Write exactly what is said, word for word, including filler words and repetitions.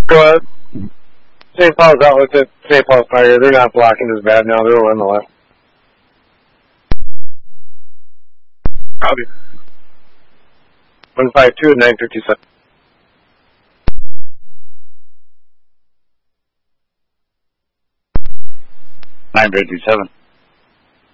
Go ahead. Saint Paul's out with it. Saint Paul's fire. They're not blocking as bad now. They're on the left. Copy. one five two at nine fifty-seven. nine fifty-seven.